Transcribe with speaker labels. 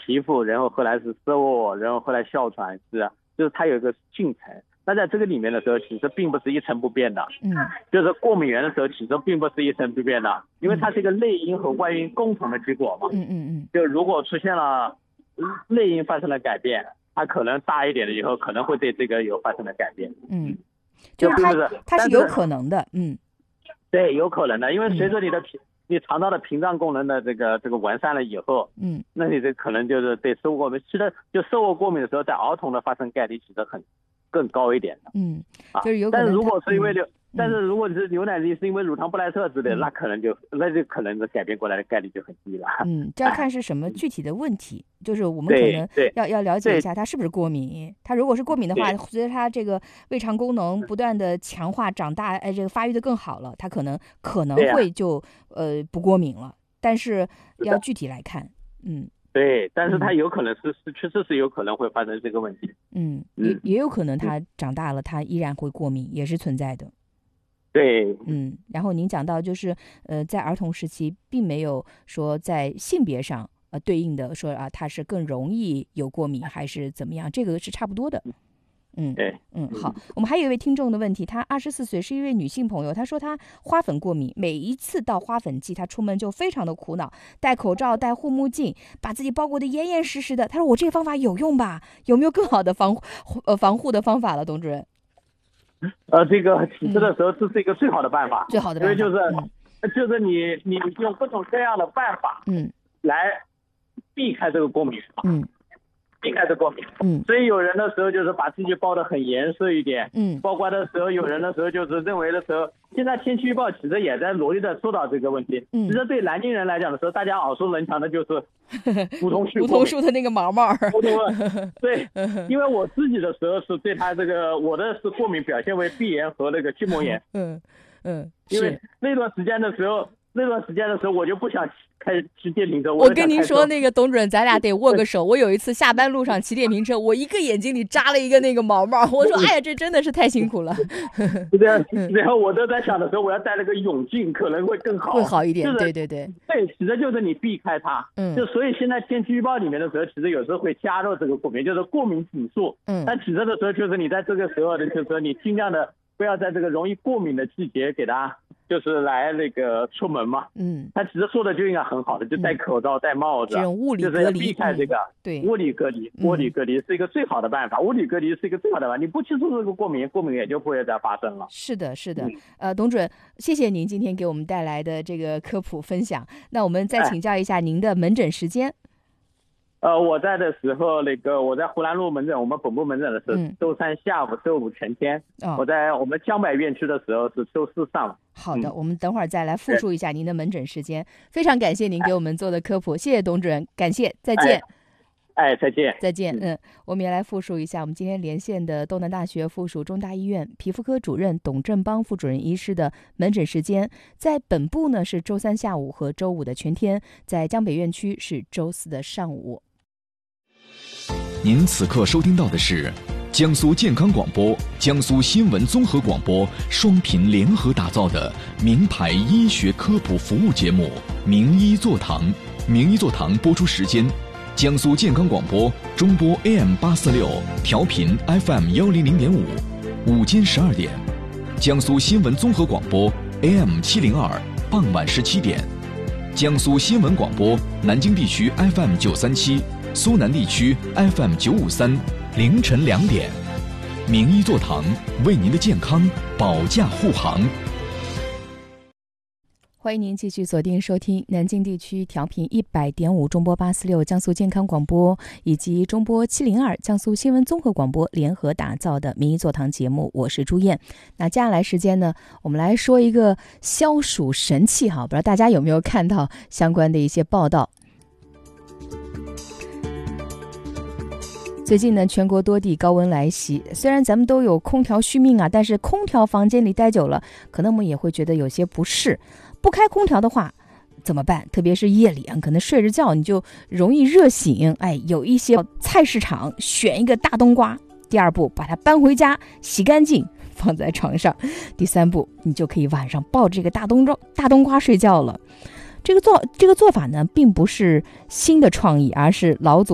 Speaker 1: 皮肤，然后后来是色卧，然后后来哮喘，就是它有一个进程。那在这个里面的时候，其实并不是一成不变的，就是过敏原的时候，其实并不是一成不变的，因为它是一个内因和外因共同的结果嘛。就如果出现了内因发生了改变，它可能大一点的以后可能会对这个有发生了改变。
Speaker 2: 就是它是有可能的。
Speaker 1: 对，有可能的，因为随着你肠道的屏障功能的这个完善了以后，那你这可能就是对受过敏，其实就受过过敏的时候，在儿童的发生概率其实更高一点的。
Speaker 2: 就是有可能。
Speaker 1: 但是如果是因为但是如果是牛奶是因为乳糖不耐受之类的，那就可能改变过来的概率就很低了。
Speaker 2: 这要看是什么具体的问题，就是我们可能要了解一下他是不是过敏。他如果是过敏的话，随着他这个胃肠功能不断的强化长大，这个发育的更好了，他可能会就不过敏了，但是要具体来看。
Speaker 1: 对，但是他有可能确实是有可能会发生这个问题。
Speaker 2: 也有可能他长大了，他依然会过敏，也是存在的。
Speaker 1: 对，
Speaker 2: 然后您讲到就是在儿童时期并没有说在性别上对应的说他是更容易有过敏还是怎么样，这个是差不多的。好，我们还有一位听众的问题，她24岁，是一位女性朋友，她说她花粉过敏，每一次到花粉季她出门就非常的苦恼，戴口罩戴护目镜，把自己包裹得严严实实的。她说我这个方法有用吧？有没有更好的防护的方法了，董主任？
Speaker 1: 这个其实的时候这是一个最好的办法，
Speaker 2: 最好的办法，
Speaker 1: 因为就是你用各种各样的办法来避开这个过敏，避开这过敏。所以有人的时候就是把自己包得很严实一点，包括的时候有人的时候就是认为的时候，现在天气预报其实也在努力的说到这个问题。其实对南京人来讲的时候，大家耳熟能详的就是梧桐树
Speaker 2: 的那个毛毛。
Speaker 1: 对，因为我自己的时候是对它我的是过敏表现为鼻炎和那个筋膜炎。因为那段时间的时候我就不想骑电瓶车。
Speaker 2: 我跟您说，那个董主任，咱俩得握个手。我有一次下班路上骑电瓶车，我一个眼睛里扎了一个那个毛毛，我说哎呀，这真的是太辛苦了。
Speaker 1: 然后我都在想的时候，我要戴那个泳镜可能会更好，
Speaker 2: 会好一点。对，
Speaker 1: 其实就是你避开它。就所以现在天气预报里面的时候，其实有时候会加入这个过敏，就是过敏指数。但其实的时候就是你在这个时候的，就是说你尽量的不要在这个容易过敏的季节给它就是来那个出门嘛。他其实说的就应该很好的，就戴口罩戴帽子，
Speaker 2: 这种物理隔离，
Speaker 1: 就是避开这个。
Speaker 2: 对，
Speaker 1: 物理隔离是一个最好的办法，物理隔离是一个最好的办法，你不接触这个过敏也就不会再发生了。
Speaker 2: 是的。董主任，谢谢您今天给我们带来的这个科普分享。那我们再请教一下您的门诊时间。
Speaker 1: 我在的时候，我在湖南路门诊，我们本部门诊的是周三下午、周五全天。我在我们江北院区的时候是周四上午。
Speaker 2: 好的，我们等会儿再来复述一下您的门诊时间。非常感谢您给我们做的科普，谢谢董主任，感谢，再见。再见。我们也来复述一下我们今天连线的东南大学附属中大医院皮肤科主任董振邦副主任医师的门诊时间。在本部呢是周三下午和周五的全天，在江北院区是周四的上午。
Speaker 3: 您此刻收听到的是江苏健康广播、江苏新闻综合广播双频联合打造的名牌医学科普服务节目《名医座堂》。名医座堂播出时间：江苏健康广播中波 AM846，调频 FM100.5，午间12点；江苏新闻综合广播 AM702，傍晚17点；江苏新闻广播南京地区 FM937。苏南地区 FM953，凌晨2点，名医座堂为您的健康保驾护航。
Speaker 2: 欢迎您继续锁定收听南京地区调频100.5中波846江苏健康广播以及中波702江苏新闻综合广播联合打造的名医座堂节目，我是朱燕。那接下来时间呢，我们来说一个消暑神器哈，不知道大家有没有看到相关的一些报道。最近呢，全国多地高温来袭，虽然咱们都有空调续命啊，但是空调房间里待久了，可能我们也会觉得有些不适。不开空调的话怎么办？特别是夜里啊，可能睡着觉你就容易热醒。有一些菜市场选一个大冬瓜，第二步把它搬回家洗干净放在床上，第三步你就可以晚上抱这个大冬瓜睡觉了。这个做法呢，并不是新的创意，而是老祖